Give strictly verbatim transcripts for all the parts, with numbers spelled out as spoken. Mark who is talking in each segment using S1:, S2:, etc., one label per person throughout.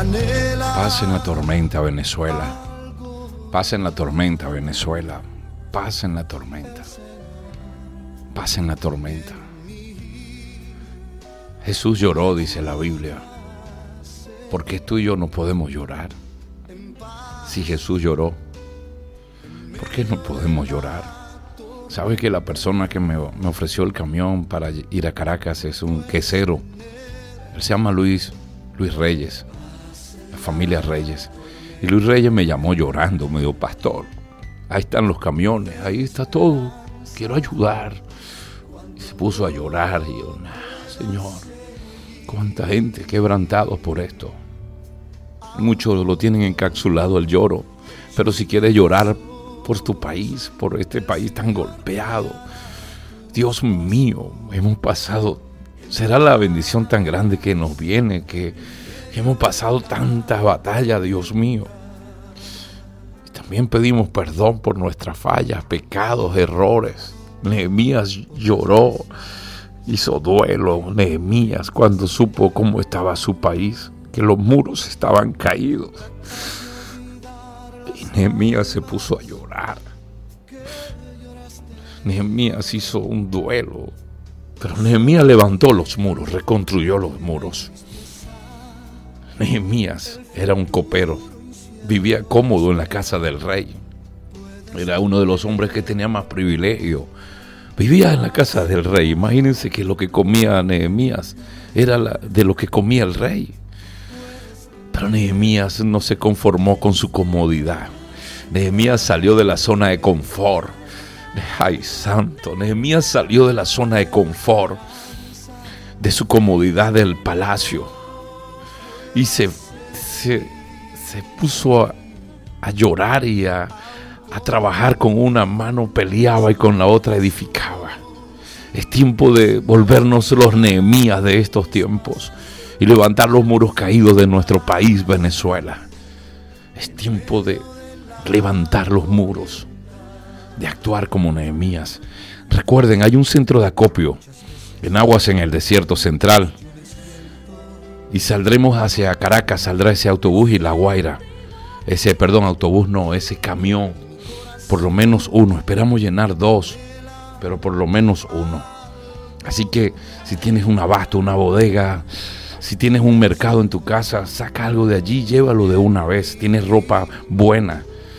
S1: Paz en la tormenta, Venezuela. Paz en la tormenta, Venezuela. Paz en la tormenta. Paz en la tormenta. Jesús lloró, dice la Biblia. ¿Por qué tú y yo no podemos llorar? Si Jesús lloró, ¿por qué no podemos llorar? ¿Sabes que la persona que me, me ofreció el camión para ir a Caracas es un quesero? Él se llama Luis, Luis Reyes, la familia Reyes. Y Luis Reyes me llamó llorando, me dijo: pastor, ahí están los camiones, ahí está todo, quiero ayudar. Y se puso a llorar y yo, nah, Señor, cuánta gente quebrantados por esto. Muchos lo tienen encapsulado el lloro, pero si quieres llorar por tu país, por este país tan golpeado, Dios mío, hemos pasado, será la bendición tan grande que nos viene, que hemos pasado tantas batallas, Dios mío. Y también pedimos perdón por nuestras fallas, pecados, errores. Nehemías lloró, hizo duelo, Nehemías, cuando supo cómo estaba su país, que los muros estaban caídos. Y Nehemías se puso a llorar. Nehemías hizo un duelo, pero Nehemías levantó los muros, reconstruyó los muros. Nehemías era un copero, vivía cómodo en la casa del rey. Era uno de los hombres que tenía más privilegio. Vivía en la casa del rey. Imagínense que lo que comía Nehemías era la, de lo que comía el rey. Pero Nehemías no se conformó con su comodidad. Nehemías salió de la zona de confort. Ay, santo, Nehemías salió de la zona de confort, de su comodidad del palacio, y se, se, se puso a, a llorar y a, a trabajar. Con una mano peleaba y con la otra edificaba. Es tiempo de volvernos los Nehemías de estos tiempos y levantar los muros caídos de nuestro país, Venezuela. Es tiempo de levantar los muros, de actuar como Nehemías. Recuerden, hay un centro de acopio en Aguas en el Desierto Central, y saldremos hacia Caracas, saldrá ese autobús y La Guaira, ese, perdón, autobús no, ese camión, por lo menos uno, esperamos llenar dos, pero por lo menos uno. Así que si tienes un abasto, una bodega, si tienes un mercado en tu casa, saca algo de allí, llévalo de una vez. Tienes ropa buena,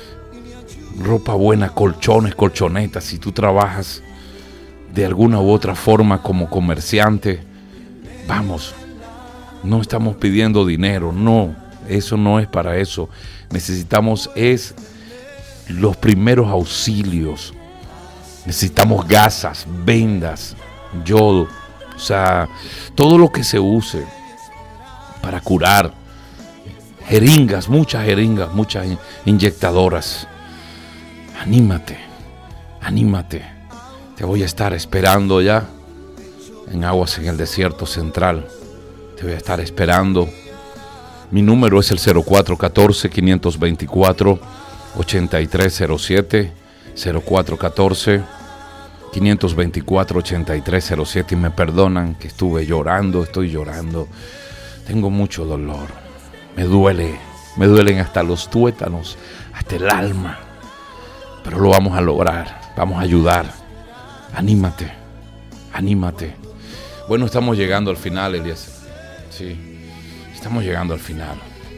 S1: ropa buena, colchones, colchonetas. Si tú trabajas de alguna u otra forma como comerciante, vamos, no estamos pidiendo dinero, no, eso no es para eso. Necesitamos es los primeros auxilios. Necesitamos gasas, vendas, yodo, o sea, todo lo que se use para curar, jeringas, muchas jeringas, muchas inyectadoras. Anímate, anímate. Te voy a estar esperando ya en Aguas en el Desierto Central. Te voy a estar esperando. Mi número es el cero cuatro uno cuatro, cinco dos cuatro, ocho tres cero siete, cero cuatro uno cuatro, cinco dos cuatro, ocho tres cero siete. Y me perdonan que estuve llorando, estoy llorando. Tengo mucho dolor. Me duele, me duelen hasta los tuétanos, hasta el alma. Pero lo vamos a lograr, vamos a ayudar. Anímate, anímate. Bueno, estamos llegando al final, Elías. Sí, estamos llegando al final.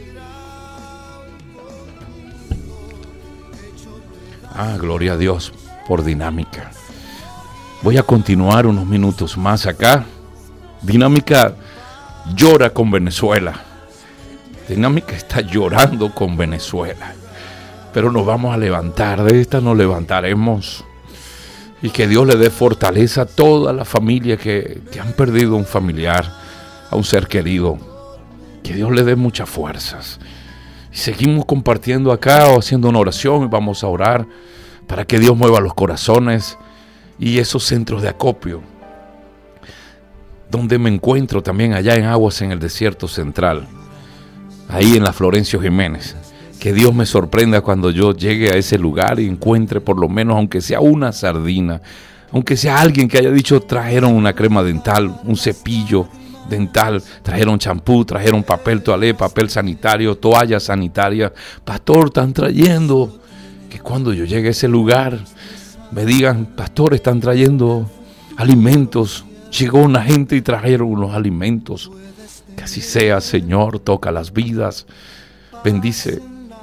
S1: Ah, gloria a Dios por Dinámica. Voy a continuar unos minutos más acá. Dinámica llora con Venezuela. Dinámica está llorando con Venezuela. Pero nos vamos a levantar, de esta nos levantaremos. Y que Dios le dé fortaleza a toda la familia que, que han perdido un familiar, a un ser querido. Que Dios le dé muchas fuerzas. Y seguimos compartiendo acá o haciendo una oración y vamos a orar para que Dios mueva los corazones y esos centros de acopio. Donde me encuentro también allá en Aguas en el Desierto Central. Ahí en la Florencio Jiménez. Que Dios me sorprenda cuando yo llegue a ese lugar y encuentre por lo menos, aunque sea una sardina, aunque sea alguien que haya dicho trajeron una crema dental, un cepillo, dental, trajeron champú, trajeron papel toalé, papel sanitario, toallas sanitarias. Pastor, están trayendo, que cuando yo llegue a ese lugar me digan, pastor, están trayendo alimentos. Llegó una gente y trajeron unos alimentos. Que así sea, Señor, toca las vidas. Bendice,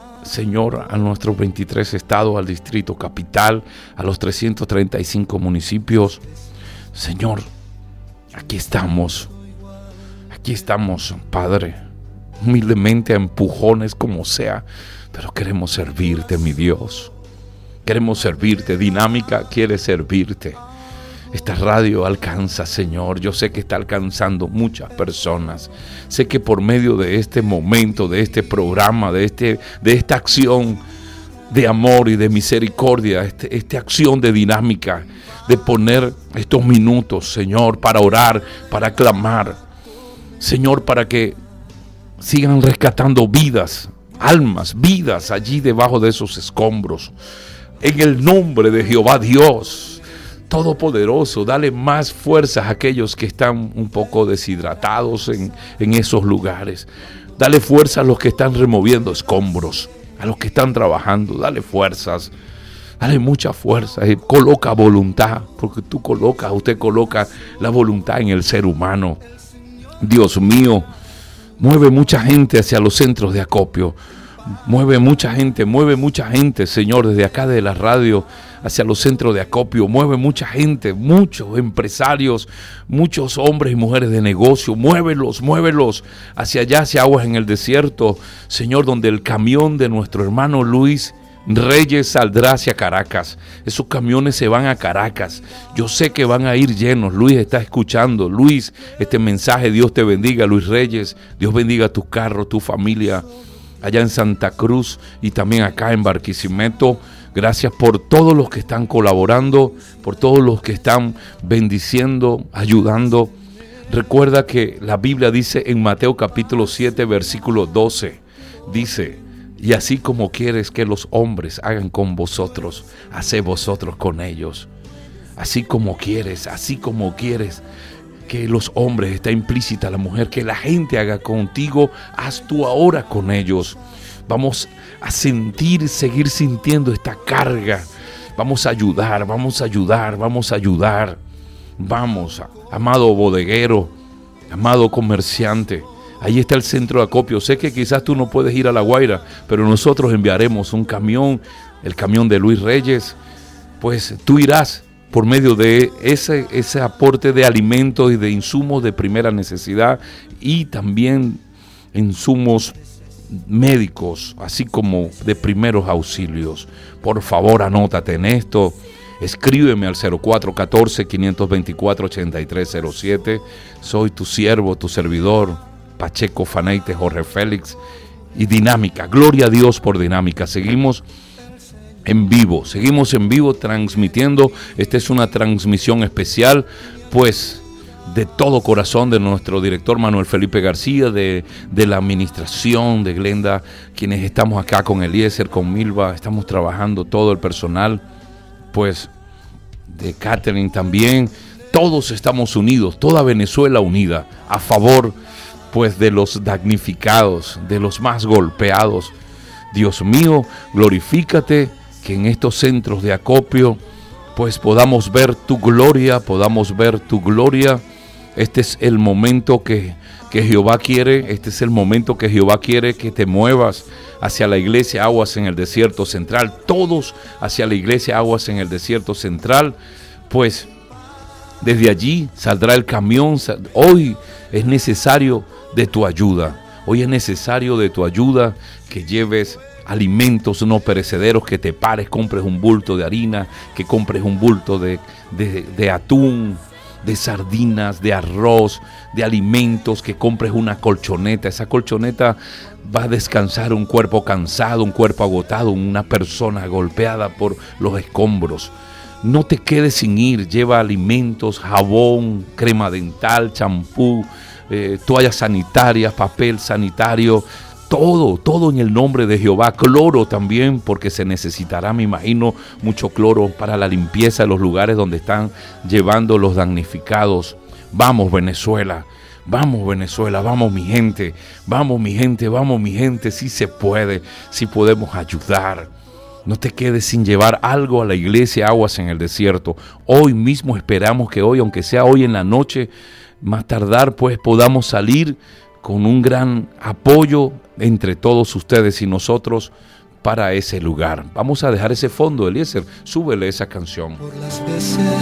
S1: Señor, a nuestros veintitrés estados, al Distrito Capital, a los trescientos treinta y cinco municipios. Señor, aquí estamos. Aquí estamos, Padre, humildemente, a empujones como sea, pero queremos servirte, mi Dios. Queremos servirte. Dinámica quiere servirte. Esta radio alcanza, Señor. Yo sé que está alcanzando muchas personas. Sé que por medio de este momento, de este programa, de, este, de esta acción de amor y de misericordia, este, esta acción de dinámica, de poner estos minutos, Señor, para orar, para clamar, Señor, para que sigan rescatando vidas, almas, vidas allí debajo de esos escombros. En el nombre de Jehová Dios Todopoderoso, dale más fuerzas a aquellos que están un poco deshidratados en, en esos lugares. Dale fuerza a los que están removiendo escombros, a los que están trabajando. Dale fuerzas, dale mucha fuerza. Y coloca voluntad, porque tú colocas, usted coloca la voluntad en el ser humano. Dios mío, mueve mucha gente hacia los centros de acopio. Mueve mucha gente, mueve mucha gente, Señor, desde acá de la radio hacia los centros de acopio. Mueve mucha gente, muchos empresarios, muchos hombres y mujeres de negocio. Muévelos, muévelos hacia allá, hacia aguas en el desierto, Señor, donde el camión de nuestro hermano Luis Reyes saldrá hacia Caracas. Esos camiones se van a Caracas. Yo sé que van a ir llenos. Luis está escuchando. Luis, este mensaje, Dios te bendiga, Luis Reyes. Dios bendiga tu carro, tu familia, allá en Santa Cruz y también acá en Barquisimeto. Gracias por todos los que están colaborando, por todos los que están bendiciendo, ayudando. Recuerda que la Biblia dice en Mateo capítulo siete, versículo doce, dice: y así como quieres que los hombres hagan con vosotros, haced vosotros con ellos. Así como quieres, así como quieres que los hombres, está implícita la mujer, que la gente haga contigo, haz tú ahora con ellos. Vamos a sentir, seguir sintiendo esta carga. Vamos a ayudar, vamos a ayudar, vamos a ayudar. Vamos, amado bodeguero, amado comerciante. Ahí está el centro de acopio. Sé que quizás tú no puedes ir a La Guaira, pero nosotros enviaremos un camión, el camión de Luis Reyes. Pues tú irás por medio de ese, ese aporte de alimentos y de insumos de primera necesidad y también insumos médicos, así como de primeros auxilios. Por favor, anótate en esto. Escríbeme al cero cuatro uno cuatro, cinco dos cuatro, ocho tres cero siete. Soy tu siervo, tu servidor, Pacheco Faneite, Jorge Félix, y Dinámica. Gloria a Dios por Dinámica. Seguimos en vivo, seguimos en vivo transmitiendo. Esta es una transmisión especial, pues, de todo corazón, de nuestro director Manuel Felipe García, de, de la administración de Glenda, quienes estamos acá con Eliezer, con Milva, estamos trabajando todo el personal, pues, de Catherine también. Todos estamos unidos, toda Venezuela unida, a favor, pues, de los damnificados, de los más golpeados. Dios mío, glorifícate, que en estos centros de acopio, pues, podamos ver tu gloria, podamos ver tu gloria. Este es el momento que, que Jehová quiere, este es el momento que Jehová quiere que te muevas hacia la iglesia Aguas en el Desierto Central, todos hacia la iglesia Aguas en el Desierto Central, pues desde allí saldrá el camión. Hoy es necesario de tu ayuda, hoy es necesario de tu ayuda, que lleves alimentos no perecederos, que te pares, compres un bulto de harina, que compres un bulto de, de, de atún, de sardinas, de arroz, de alimentos, que compres una colchoneta. Esa colchoneta va a descansar un cuerpo cansado, un cuerpo agotado, una persona golpeada por los escombros. No te quedes sin ir, lleva alimentos, jabón, crema dental, champú, eh, toallas sanitarias, papel sanitario, todo, todo en el nombre de Jehová. Cloro también, porque se necesitará, me imagino, mucho cloro para la limpieza de los lugares donde están llevando los damnificados. Vamos, Venezuela, Vamos Venezuela, vamos mi gente, vamos mi gente, vamos mi gente, sí se puede, sí podemos ayudar. No te quedes sin llevar algo a la iglesia Aguas en el Desierto. Hoy mismo esperamos que hoy, aunque sea hoy en la noche, más tardar, pues podamos salir con un gran apoyo entre todos ustedes y nosotros para ese lugar. Vamos a dejar ese fondo, Eliezer, súbele esa canción.